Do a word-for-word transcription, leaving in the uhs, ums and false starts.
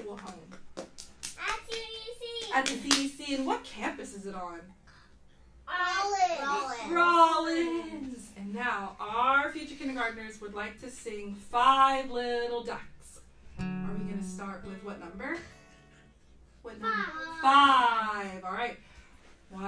school home? At C D C. At the C D C. And what campus is it on? Rollins. Rollins. And now our future kindergartners would like to sing Five Little Ducks. Are we going to start with what number? What number? Five. Five. All right.